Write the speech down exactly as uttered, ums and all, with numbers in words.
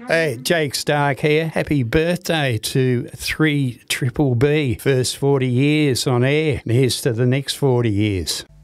Hey, Jake Stark here. Happy birthday to three Triple B. First forty years on air. And here's to the next forty years.